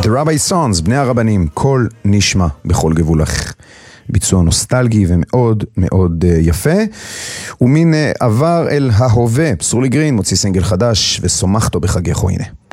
The Rabbi Sons, בני הרבנים, כל נשמע בכל גבולך. ביצוע נוסטלגי ומאוד מאוד יפה. ומין עבר אל ההווה, סרולי גרין מוציא סינגל חדש וסומכתו בחגך, הנה.